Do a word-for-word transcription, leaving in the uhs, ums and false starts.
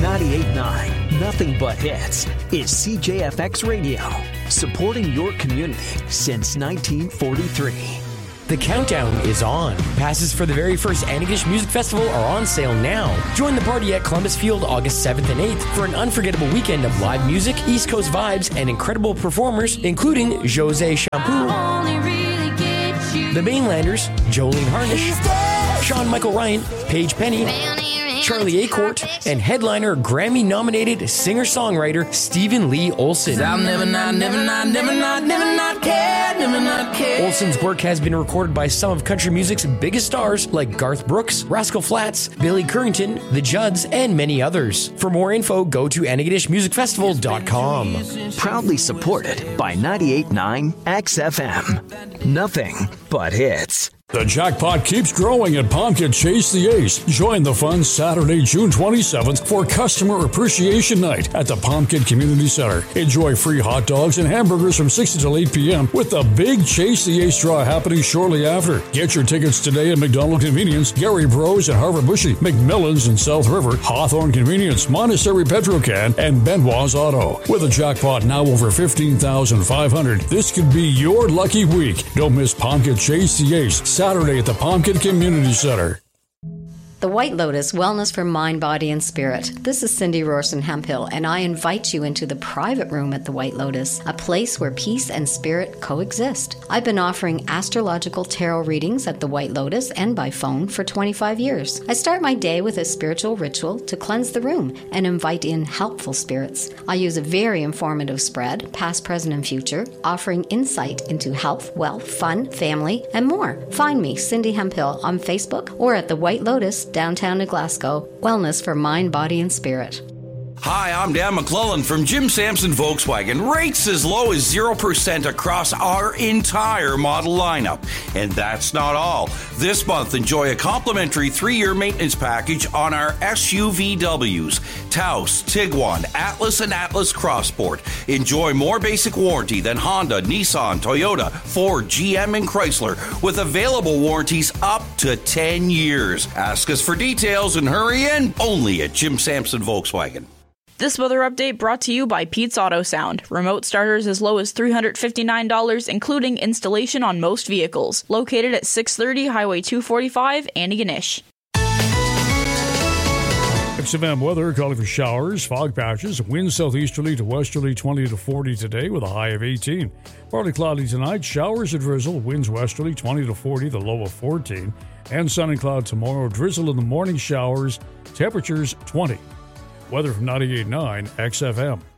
ninety-eight point nine, Nothing But Hits, is C J F X Radio, supporting your community since nineteen forty-three. The countdown is on. Passes for the very first Antigonish Music Festival are on sale now. Join the party at Columbus Field August seventh and eighth for an unforgettable weekend of live music, East Coast vibes, and incredible performers, including José Shampoo, The Mainlanders, Jolene Harnish, Sean Michael Ryan, Paige Penny, Charlie Acourt, and headliner Grammy-nominated singer-songwriter Stephen Lee Olsen. I'll never not, never not, never not, never not care, never not care. Olsen's work has been recorded by some of country music's biggest stars like Garth Brooks, Rascal Flatts, Billy Currington, The Judds, and many others. For more info, go to Antigonish Music Festival dot com. Proudly supported by ninety-eight point nine X F M. Nothing but hits. The jackpot keeps growing at Pumpkin Chase the Ace. Join the fun Saturday, June twenty-seventh for Customer Appreciation Night at the Pumpkin Community Center. Enjoy free hot dogs and hamburgers from six until eight p.m. with the big Chase the Ace draw happening shortly after. Get your tickets today at McDonald Convenience, Gary Bros at Harvard Bushy, McMillan's in South River, Hawthorne Convenience, Montessori Petrocan, and Benoit's Auto. With a jackpot now over fifteen thousand five hundred dollars, this could be your lucky week. Don't miss Pumpkin Chase the Ace, Saturday at the Pumpkin Community Center. The White Lotus, Wellness for Mind, Body, and Spirit. This is Cindy Rorson Hemphill, and I invite you into the private room at the White Lotus, a place where peace and spirit coexist. I've been offering astrological tarot readings at the White Lotus and by phone for twenty-five years. I start my day with a spiritual ritual to cleanse the room and invite in helpful spirits. I use a very informative spread, past, present, and future, offering insight into health, wealth, fun, family, and more. Find me, Cindy Hemphill, on Facebook or at the White Lotus, downtown in Glasgow. Wellness for mind, body, and spirit. Hi, I'm Dan McClellan from Jim Sampson Volkswagen. Rates as low as zero percent across our entire model lineup. And that's not all. This month, enjoy a complimentary three-year maintenance package on our S U V Ws. Taos, Tiguan, Atlas, and Atlas Crossport. Enjoy more basic warranty than Honda, Nissan, Toyota, Ford, G M, and Chrysler, with available warranties up to ten years. Ask us for details and hurry in, only at Jim Sampson Volkswagen. This weather update brought to you by Pete's Auto Sound. Remote starters as low as three hundred fifty-nine dollars, including installation on most vehicles. Located at six thirty Highway two forty-five, Antigonish. X F M weather calling for showers, fog patches, winds southeasterly to westerly twenty to forty today with a high of eighteen. Partly cloudy tonight, showers and drizzle, winds westerly twenty to forty, the low of fourteen. And sun and cloud tomorrow, drizzle in the morning, showers, temperatures twenty. Weather from ninety-eight point nine X F M.